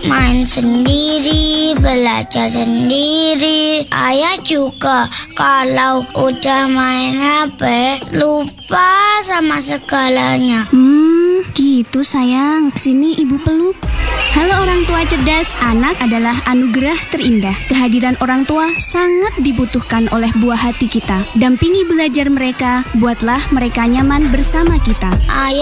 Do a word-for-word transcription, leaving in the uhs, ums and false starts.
main sendiri, belajar sendiri. Ayah juga kalau udah main H P lupa sama segalanya. Hmm, gitu sayang. Sini ibu peluk. Halo orang tua cerdas, anak adalah anugerah terindah. Kehadiran orang tua sangat dibutuhkan oleh buah hati kita. Dampingi belajar mereka, buatlah mereka nyaman bersama kita. Ayah